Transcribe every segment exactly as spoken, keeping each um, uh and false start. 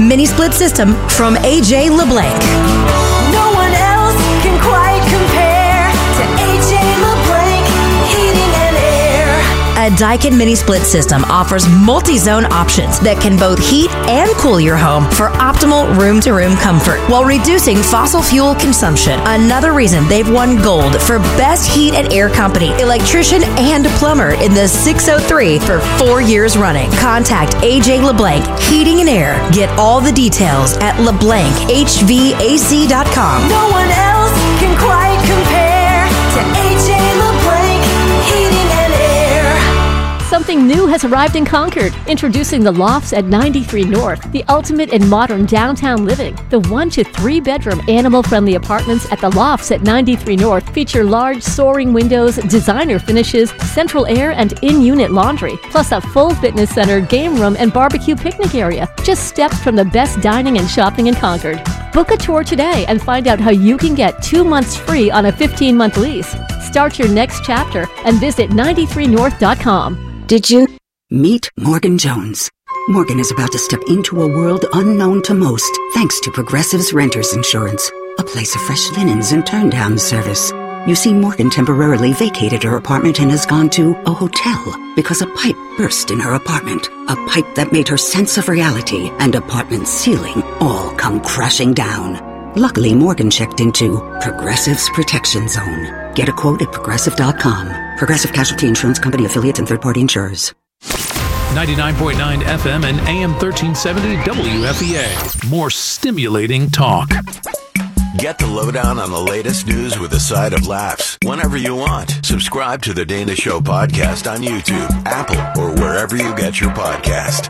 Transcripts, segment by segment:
mini split system from A J LeBlanc. No one else can quite compare to A J LeBlanc Heating and Air. A Daikin mini split system offers multi-zone options that can both heat and cool your home for optimal room-to-room comfort while reducing fossil fuel consumption. Another reason they've won gold for Best Heat and Air Company, electrician and plumber in the six oh three for four years running. Contact A J LeBlanc Heating and Air. Get all the details at leblanc h v a c dot com. No one else can quite compare to A J LeBlanc Heating and Air. Something new has arrived in Concord. Introducing the Lofts at ninety-three North, the ultimate in modern downtown living. The one to three bedroom animal-friendly apartments at the Lofts at ninety-three North feature large soaring windows, designer finishes, central air, and in-unit laundry, plus a full fitness center, game room, and barbecue picnic area. Just steps from the best dining and shopping in Concord. Book a tour today and find out how you can get two months free on a fifteen-month lease. Start your next chapter and visit ninety-three north dot com. Did you meet Morgan Jones? Morgan is about to step into a world unknown to most, thanks to Progressive's Renters Insurance, a place of fresh linens and turn-down service. You see, Morgan temporarily vacated her apartment and has gone to a hotel because a pipe burst in her apartment. A pipe that made her sense of reality and apartment ceiling all come crashing down. Luckily, Morgan checked into Progressive's Protection Zone. Get a quote at progressive dot com. Progressive Casualty Insurance Company affiliates and third-party insurers. ninety-nine point nine F M and A M thirteen seventy W F E A. More stimulating talk. Get the lowdown on the latest news with a side of laughs whenever you want. Subscribe to the Dana Show podcast on YouTube, Apple, or wherever you get your podcast.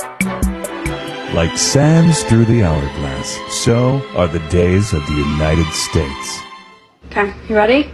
Like sands through the hourglass, so are the days of the United States. Okay, you ready?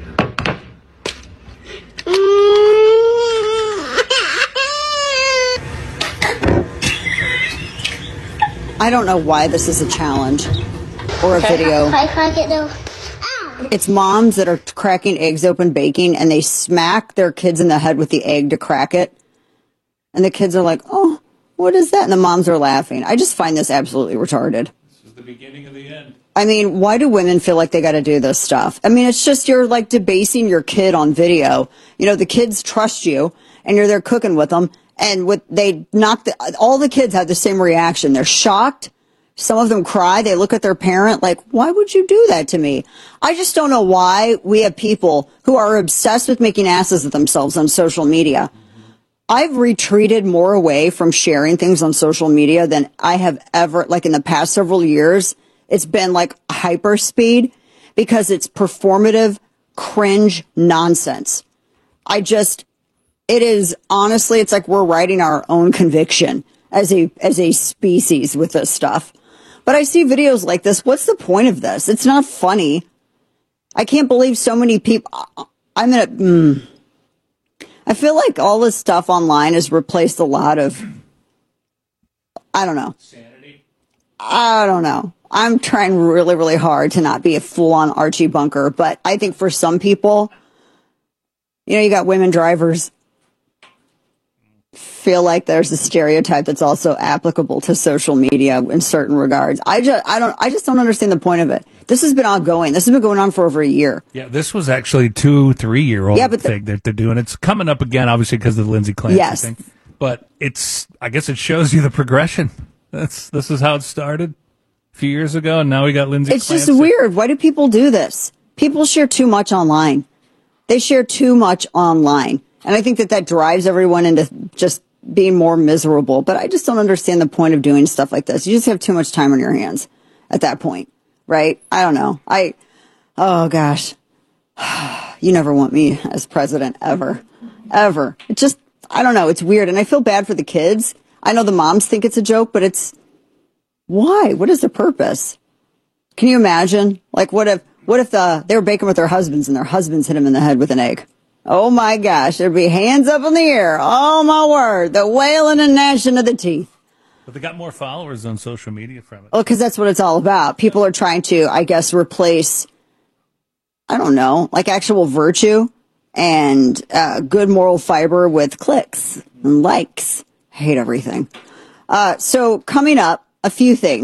I don't know why this is a challenge or a okay. video. Can I crack it though? It's moms that are cracking eggs open baking and they smack their kids in the head with the egg to crack it. And the kids are like, oh, what is that? And the moms are laughing. I just find this absolutely retarded. This is the beginning of the end. I mean, why do women feel like they got to do this stuff? I mean, it's just you're like debasing your kid on video. You know, the kids trust you and you're there cooking with them. And what they knock the, all the kids have the same reaction. They're shocked. Some of them cry. They look at their parent like, why would you do that to me? I just don't know why we have people who are obsessed with making asses of themselves on social media. I've retreated more away from sharing things on social media than I have ever, like in the past several years. It's been like hyper speed because it's performative, cringe nonsense. I just, it is honestly, it's like we're writing our own conviction as a, as a species with this stuff. But I see videos like this. What's the point of this? It's not funny. I can't believe so many people. I'm gonna, mm, I feel like all this stuff online has replaced a lot of, I don't know. Sanity? I don't know. I'm trying really, really hard to not be a full-on Archie Bunker, but I think for some people, you know, you got women drivers, feel like there's a stereotype that's also applicable to social media in certain regards. I just, I don't, I just don't understand the point of it. This has been ongoing. This has been going on for over a year. Yeah, this was actually two, three year old yeah, but the, thing that they're doing. It's coming up again, obviously, because of the Lindsay Clancy yes. thing. But it's, I guess it shows you the progression. That's, this is how it started a few years ago, and now we got Lindsay It's Clancy. just weird. Why do people do this? People share too much online. They share too much online. And I think that that drives everyone into just being more miserable. But I just don't understand the point of doing stuff like this. You just have too much time on your hands at that point, right? I don't know. I, oh gosh, you never want me as president ever, ever. It just, I don't know. It's weird. And I feel bad for the kids. I know the moms think it's a joke, but it's, why? What is the purpose? Can you imagine? Like, what if, what if the, they were baking with their husbands and their husbands hit them in the head with an egg? Oh my gosh, there'd be hands up in the air. Oh my word, the wailing and gnashing of the teeth. But they got more followers on social media from it. Well, because that's what it's all about. People are trying to, I guess, replace, I don't know, like actual virtue and uh, good moral fiber with clicks and likes. I hate everything. Uh, so coming up, a few things.